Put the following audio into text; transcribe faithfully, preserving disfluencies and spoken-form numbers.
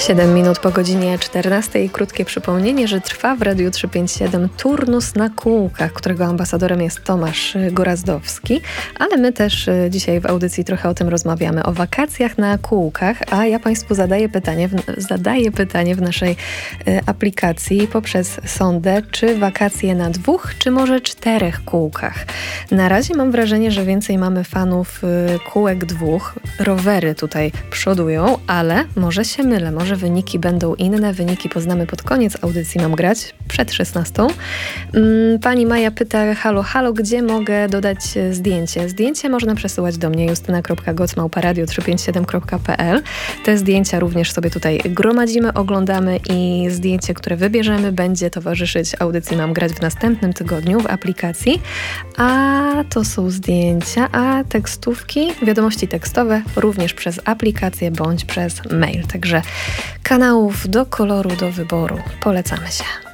siedem minut po godzinie czternastej. Krótkie przypomnienie, że trwa w Radiu trzysta pięćdziesiąt siedem turnus na kółkach, którego ambasadorem jest Tomasz Gorazdowski, ale my też dzisiaj w audycji trochę o tym rozmawiamy, o wakacjach na kółkach, a ja Państwu zadaję pytanie, w, zadaję pytanie w naszej y, aplikacji poprzez sondę, czy wakacje na dwóch, czy może czterech kółkach. Na razie mam wrażenie, że więcej mamy fanów y, kółek dwóch, rowery tutaj przodują, ale może się mylę, może wyniki będą inne, wyniki poznamy pod koniec audycji Mam grać, przed szesnastą. Pani Maja pyta, halo, halo, gdzie mogę dodać zdjęcie? Zdjęcie można przesyłać do mnie, justyna kropka goc małpa radio trzysta pięćdziesiąt siedem kropka p l. Te zdjęcia również sobie tutaj gromadzimy, oglądamy i zdjęcie, które wybierzemy, będzie towarzyszyć audycji Mam grać w następnym tygodniu w aplikacji. A to są zdjęcia, a tekstówki, wiadomości tekstowe również przez aplikację bądź przez mail. Także kanałów do koloru, do wyboru. Polecamy się.